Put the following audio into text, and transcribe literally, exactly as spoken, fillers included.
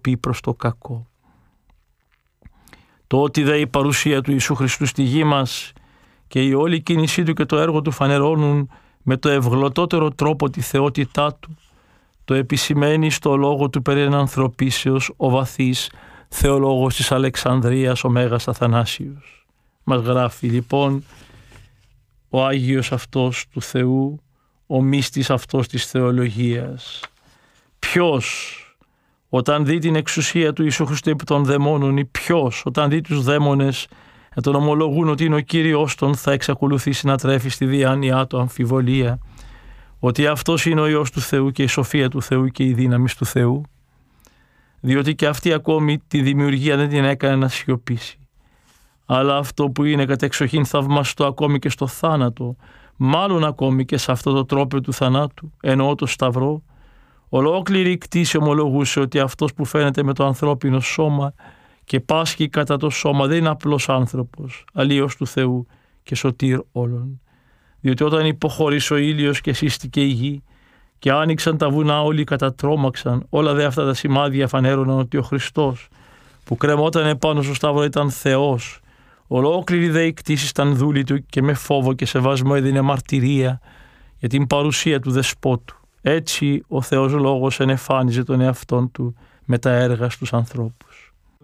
τροπή προς το κακό. Το ότι δε η παρουσία του Ιησού Χριστού στη γη μας και η όλη κίνησή του και το έργο του φανερώνουν με το ευγλωτότερο τρόπο τη θεότητά του, το επισημαίνει στο λόγο του περί ενανθρωπίσεως ο βαθύς θεολόγος της Αλεξανδρίας ο Μέγας Αθανάσιος. Μας γράφει λοιπόν ο Άγιος αυτός του Θεού, ο μύστης αυτός της θεολογίας. Ποιος όταν δει την εξουσία του Ιησού Χριστού επί των δαιμόνων, ή ποιος όταν δει τους δαίμονες να τον ομολογούν ότι είναι ο Κύριος των, θα εξακολουθήσει να τρέφει στη διάνοιά του αμφιβολία ότι αυτός είναι ο Υιός του Θεού και η σοφία του Θεού και η δύναμη του Θεού, διότι και αυτή ακόμη τη δημιουργία δεν την έκανε να σιωπήσει. Αλλά αυτό που είναι κατεξοχήν θαυμαστό ακόμη και στο θάνατο, μάλλον ακόμη και σε αυτό το τρόπο του θανάτου, εννοώ το Σταυρό, ολόκληρη η κτήση ομολογούσε ότι αυτός που φαίνεται με το ανθρώπινο σώμα και πάσχει κατά το σώμα δεν είναι απλός άνθρωπος, αλλά Υιός του Θεού και σωτήρ όλων. Διότι όταν υποχώρησε ο ήλιος και σύστηκε η γη και άνοιξαν τα βουνά, όλοι κατατρόμαξαν, όλα δε αυτά τα σημάδια φανέρωναν ότι ο Χριστός που κρεμόταν επάνω στο Σταυρό ήταν Θεός. Ολόκληρη δε η κτήση ήταν δούλη του και με φόβο και σεβασμό έδινε μαρτυρία για την παρουσία του Δεσπότου. Έτσι ο Θεός Λόγος ενεφάνιζε τον εαυτόν του με τα έργα στους ανθρώπους.